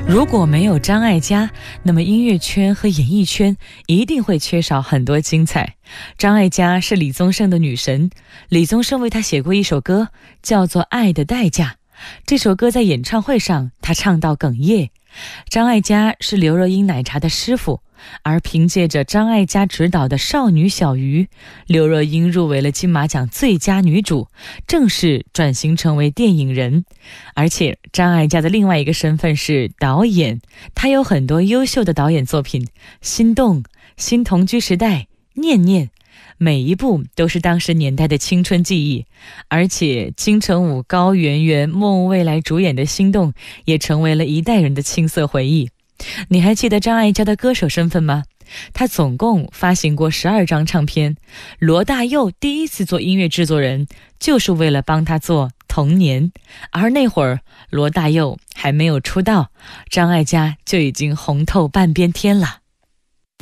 如果没有张艾嘉，那么音乐圈和演艺圈一定会缺少很多精彩。张艾嘉是李宗盛的女神，李宗盛为她写过一首歌，叫做《爱的代价》。这首歌在演唱会上，她唱到哽咽。张艾嘉是刘若英奶茶的师傅，而凭借着张艾嘉执导的《少女小鱼》，刘若英入围了金马奖最佳女主，正式转型成为电影人。而且张艾嘉的另外一个身份是导演，她有很多优秀的导演作品，《心动》、《新同居时代》、《念念》，每一部都是当时年代的青春记忆。而且金城武、高圆圆、莫文蔚来主演的《心动》也成为了一代人的青涩回忆。你还记得张艾嘉的歌手身份吗？她总共发行过12张唱片，罗大佑第一次做音乐制作人就是为了帮她做《童年》，而那会儿罗大佑还没有出道，张艾嘉就已经红透半边天了。